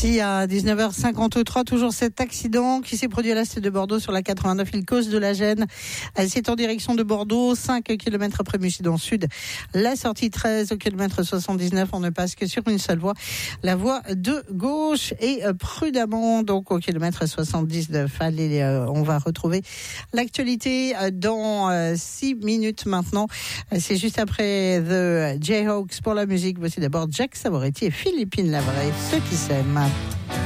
Ici à 19h53, toujours cet accident qui s'est produit à l'est de Bordeaux sur la 89, il cause de la gêne. C'est en direction de Bordeaux, 5 km après Mucident-Sud. La sortie 13 au kilomètre 79, on ne passe que sur une seule voie, la voie de gauche, et prudemment donc au kilomètre 79. Allez, on va retrouver l'actualité dans 6 minutes maintenant. C'est juste après The Jayhawks pour la musique. Voici d'abord Jack Savoretti et Philippine Lavray, ceux qui s'aiment.